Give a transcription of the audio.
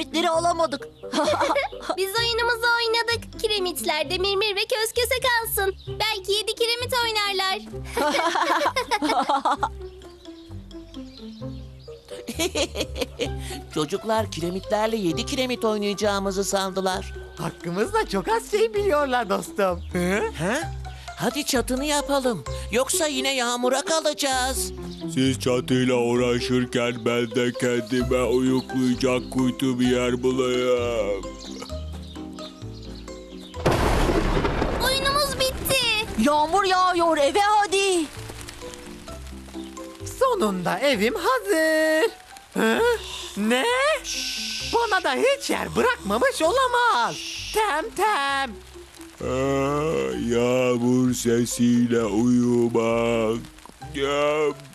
kiremitleri alamadık. Biz oyunumuzu oynadık. Kiremitler de Mirmir ve Kösköse kalsın. Belki 7 kiremit oynarlar. Çocuklar kiremitlerle 7 kiremit oynayacağımızı sandılar. Hakkımızda çok az şey biliyorlar dostum. Ha? Hadi çatını yapalım. Yoksa yine yağmura kalacağız. Siz çatıyla uğraşırken ben de kendime uyuklayacak kuytu bir yer bulayım. Oyunumuz bitti. Yağmur yağıyor, eve hadi. Sonunda evim hazır. Ne? Bana da hiç yer bırakmamış olamaz. Temtem. Yağmur sesiyle uyumak. Ya